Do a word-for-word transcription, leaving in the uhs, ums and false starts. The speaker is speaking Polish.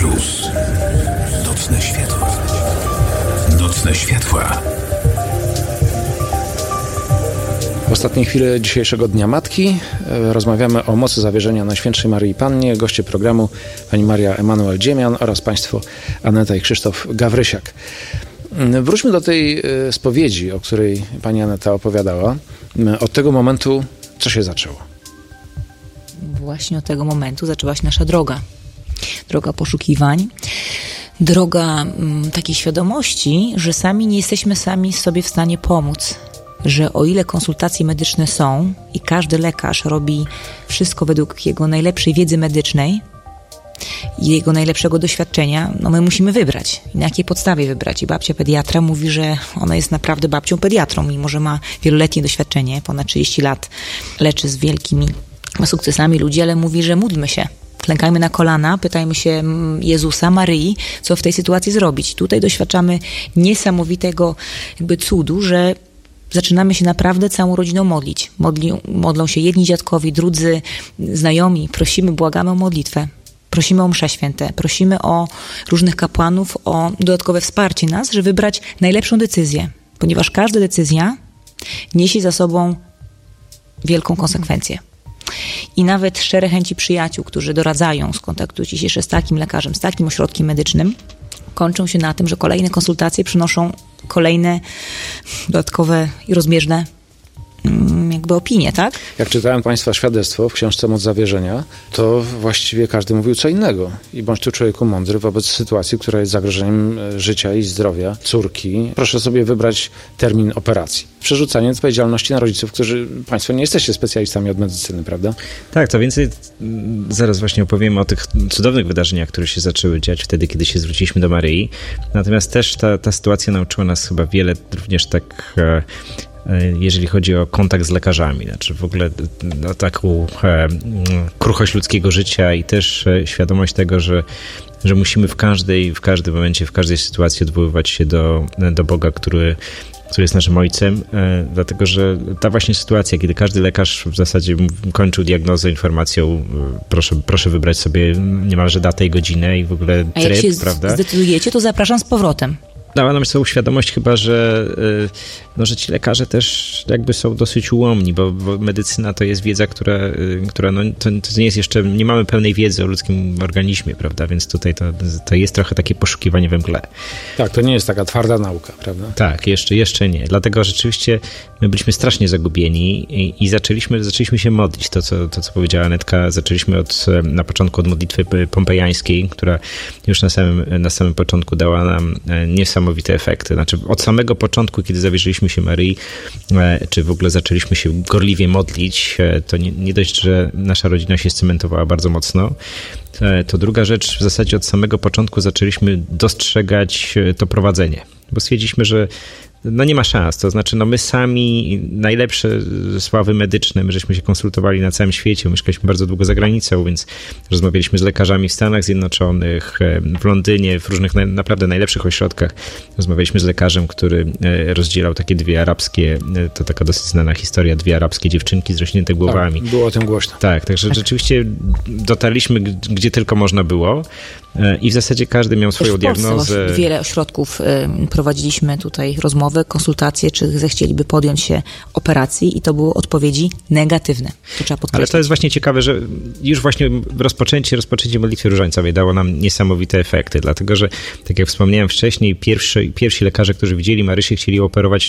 Plus. Nocne światła. Nocne światła. W ostatniej chwili dzisiejszego Dnia Matki rozmawiamy o mocy zawierzenia Najświętszej Maryi Pannie. Goście programu pani Maria Emanuel-Dziemian oraz państwo Aneta i Krzysztof Gawrysiak. Wróćmy do tej spowiedzi, o której pani Aneta opowiadała. Od tego momentu co się zaczęło? Właśnie od tego momentu zaczęła się nasza droga. Droga poszukiwań. Droga m, takiej świadomości, że sami nie jesteśmy sami sobie w stanie pomóc. Że o ile konsultacje medyczne są i każdy lekarz robi wszystko według jego najlepszej wiedzy medycznej i jego najlepszego doświadczenia, no my musimy wybrać. I na jakiej podstawie wybrać? I babcia pediatra mówi, że ona jest naprawdę babcią pediatrą, mimo że ma wieloletnie doświadczenie, ponad trzydzieści lat, leczy z wielkimi sukcesami ludzi, ale mówi, że módlmy się. Klękajmy na kolana, pytajmy się Jezusa, Maryi, co w tej sytuacji zrobić. Tutaj doświadczamy niesamowitego jakby cudu, że zaczynamy się naprawdę całą rodziną modlić. Modli, modlą się jedni dziadkowie, drudzy znajomi. Prosimy, błagamy o modlitwę. Prosimy o msze święte. Prosimy o różnych kapłanów, o dodatkowe wsparcie nas, żeby wybrać najlepszą decyzję. Ponieważ każda decyzja niesie za sobą wielką konsekwencję. I nawet szczere chęci przyjaciół, którzy doradzają, skontaktujcie się jeszcze z takim lekarzem, z takim ośrodkiem medycznym, kończą się na tym, że kolejne konsultacje przynoszą kolejne dodatkowe i rozbieżne jakby opinie, tak? Jak czytałem państwa świadectwo w książce Moc Zawierzenia, to właściwie każdy mówił co innego. I bądź tu człowieku mądry wobec sytuacji, która jest zagrożeniem życia i zdrowia córki. Proszę sobie wybrać termin operacji. Przerzucanie odpowiedzialności na rodziców, którzy państwo nie jesteście specjalistami od medycyny, prawda? Tak, to więcej zaraz właśnie opowiem o tych cudownych wydarzeniach, które się zaczęły dziać wtedy, kiedy się zwróciliśmy do Maryi. Natomiast też ta, ta sytuacja nauczyła nas chyba wiele, również tak jeżeli chodzi o kontakt z lekarzami, znaczy w ogóle no, taką e, kruchość ludzkiego życia i też e, świadomość tego, że, że musimy w każdej, w każdym momencie, w każdej sytuacji odwoływać się do, do Boga, który który jest naszym ojcem, e, dlatego że ta właśnie sytuacja, kiedy każdy lekarz w zasadzie kończył diagnozę informacją, proszę, proszę wybrać sobie niemalże datę i godzinę i w ogóle tryb, a jak się prawda? zdecydujecie, to zapraszam z powrotem. Dała nam sobie świadomość chyba, że, no, że ci lekarze też jakby są dosyć ułomni, bo, bo medycyna to jest wiedza, która, która no, to, to nie jest jeszcze, nie mamy pełnej wiedzy o ludzkim organizmie, prawda, więc tutaj to, to jest trochę takie poszukiwanie we mgle. Tak, to nie jest taka twarda nauka, prawda? Tak, jeszcze, jeszcze nie. Dlatego rzeczywiście my byliśmy strasznie zagubieni i, i zaczęliśmy, zaczęliśmy się modlić. To co, to, co powiedziała Anetka, zaczęliśmy od, na początku od modlitwy pompejańskiej, która już na samym, na samym początku dała nam niesamowite niesamowite efekty. Znaczy od samego początku, kiedy zawierzyliśmy się Maryi, czy w ogóle zaczęliśmy się gorliwie modlić, to nie, nie dość, że nasza rodzina się scementowała bardzo mocno, to druga rzecz, w zasadzie od samego początku zaczęliśmy dostrzegać to prowadzenie, bo stwierdziliśmy, że no nie ma szans, to znaczy no my sami najlepsze sławy medyczne, my żeśmy się konsultowali na całym świecie, mieszkaliśmy bardzo długo za granicą, więc rozmawialiśmy z lekarzami w Stanach Zjednoczonych, w Londynie, w różnych naprawdę najlepszych ośrodkach. Rozmawialiśmy z lekarzem, który rozdzielał takie dwie arabskie, to taka dosyć znana historia, dwie arabskie dziewczynki z rośnięte głowami. Tak, było o tym głośno. Tak, także tak. Rzeczywiście dotarliśmy gdzie tylko można było i w zasadzie każdy miał swoją diagnozę. Wiele ośrodków prowadziliśmy tutaj rozmowy, konsultacje, czy zechcieliby podjąć się operacji i to były odpowiedzi negatywne. To trzeba podkreślić. Ale to jest właśnie ciekawe, że już właśnie rozpoczęcie, rozpoczęcie modlitwy różańcowej dało nam niesamowite efekty, dlatego że, tak jak wspomniałem wcześniej, pierwszy, pierwsi lekarze, którzy widzieli Marysię, chcieli operować